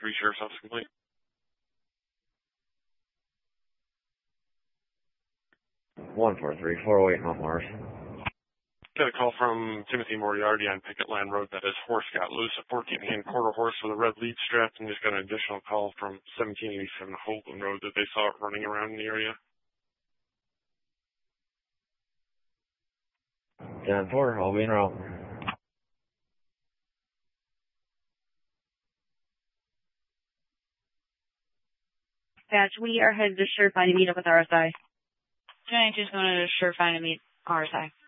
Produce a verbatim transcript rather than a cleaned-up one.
three Sheriff's Office complaint. one four three, four oh eight Mount Morris. Got a call from Timothy Moriarty on Picket Land Road that his horse got loose, a fourteen-hand quarter horse with a red lead strap, and just got an additional call from seventeen eighty-seven Holton Road that they saw it running around in the area. ten four, I'll be en route. Patch, we are headed to Surefine to meet up with R S I. Okay, just going to Surefine to meet R S I.